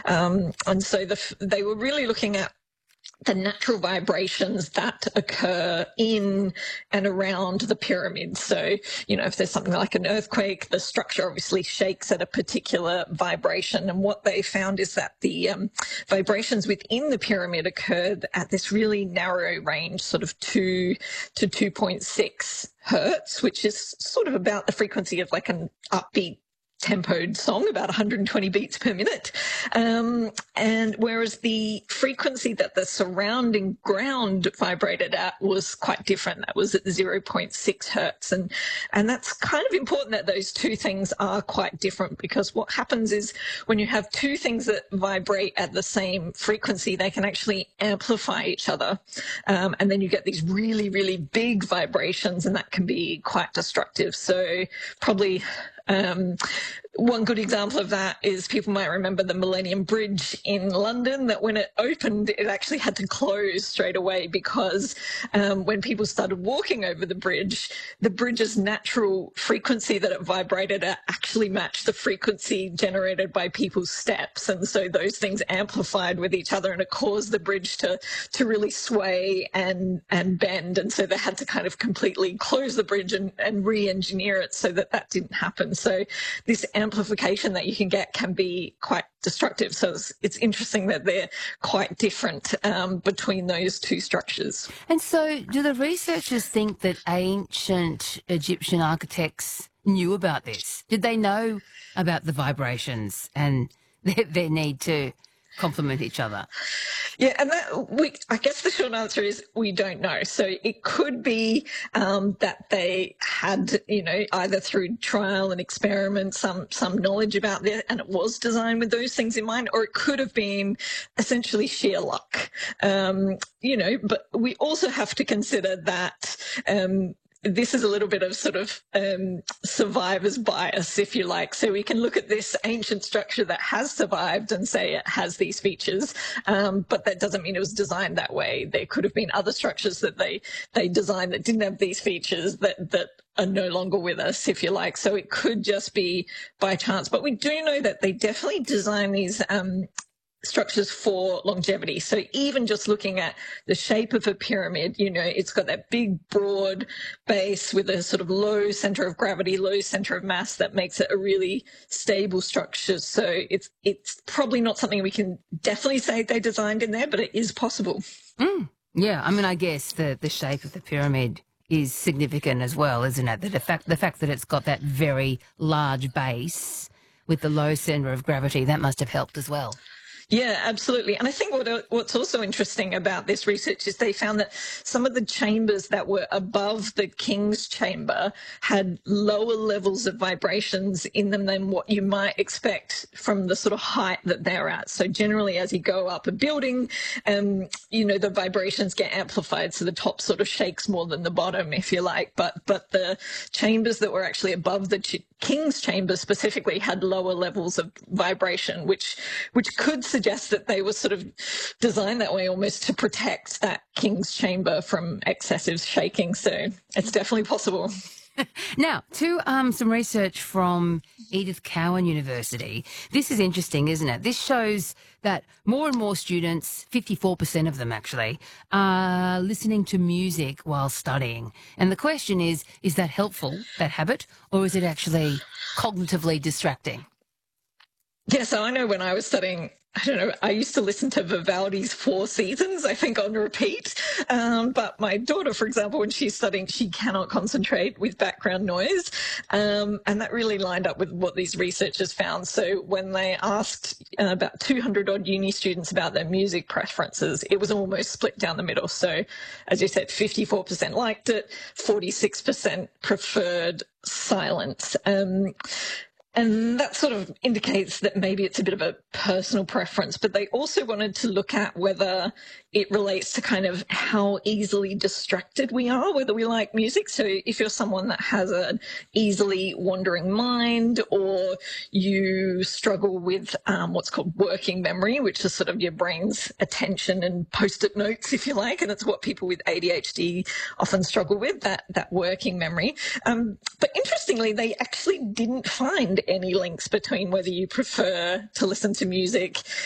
And so they were really looking at the natural vibrations that occur in and around the pyramid. So, if there's something like an earthquake, the structure obviously shakes at a particular vibration. And what they found is that the vibrations within the pyramid occurred at this really narrow range, sort of 2 to 2.6 hertz, which is sort of about the frequency of like an upbeat tempoed song, about 120 beats per minute. And whereas the frequency that the surrounding ground vibrated at was quite different. That was at 0.6 hertz. And that's kind of important that those two things are quite different, because what happens is when you have two things that vibrate at the same frequency, they can actually amplify each other. And then you get these really, really big vibrations, and that can be quite destructive. So probably one good example of that is people might remember the Millennium Bridge in London, that when it opened, it actually had to close straight away because when people started walking over the bridge's natural frequency that it vibrated at actually matched the frequency generated by people's steps. And so those things amplified with each other, and it caused the bridge to really sway and bend. And so they had to kind of completely close the bridge and re-engineer it so that didn't happen. So this amplification that you can get can be quite destructive. So it's interesting that they're quite different between those two structures. And so do the researchers think that ancient Egyptian architects knew about this? Did they know about the vibrations and their need to complement each other? Yeah, and I guess the short answer is we don't know. So it could be that they had, either through trial and experiment, some knowledge about it, and it was designed with those things in mind, or it could have been essentially sheer luck. But we also have to consider that this is a little bit of sort of survivor's bias, if you like. So we can look at this ancient structure that has survived and say it has these features, but that doesn't mean it was designed that way. There could have been other structures that they designed that didn't have these features that are no longer with us, if you like. So it could just be by chance. But we do know that they definitely designed these structures for longevity. So even just looking at the shape of a pyramid, it's got that big broad base with a sort of low center of gravity, low center of mass that makes it a really stable structure. So it's probably not something we can definitely say they designed in there, but it is possible. Yeah, I mean, I guess the shape of the pyramid is significant as well, isn't it? The fact that it's got that very large base with the low center of gravity, that must have helped as well. Yeah, absolutely. And I think what's also interesting about this research is they found that some of the chambers that were above the king's chamber had lower levels of vibrations in them than what you might expect from the sort of height that they're at. So generally, as you go up a building, the vibrations get amplified. So the top sort of shakes more than the bottom, if you like. But the chambers that were actually above the king's chamber specifically had lower levels of vibration, which could suggest that they were sort of designed that way almost to protect that king's chamber from excessive shaking. So it's definitely possible. Now, to some research from Edith Cowan University. This is interesting, isn't it? This shows that more and more students, 54% of them actually, are listening to music while studying. And the question is that helpful, that habit, or is it actually cognitively distracting? Yeah, so I know when I was studying, I used to listen to Vivaldi's Four Seasons, I think, on repeat. But my daughter, for example, when she's studying, she cannot concentrate with background noise. And that really lined up with what these researchers found. So when they asked about 200 odd uni students about their music preferences, it was almost split down the middle. So as you said, 54% liked it, 46% preferred silence. And that sort of indicates that maybe it's a bit of a personal preference, but they also wanted to look at whether it relates to kind of how easily distracted we are, whether we like music. So if you're someone that has an easily wandering mind, or you struggle with what's called working memory, which is sort of your brain's attention and post-it notes, if you like, and it's what people with ADHD often struggle with, that working memory. But interestingly, they actually didn't find any links between whether you prefer to listen to music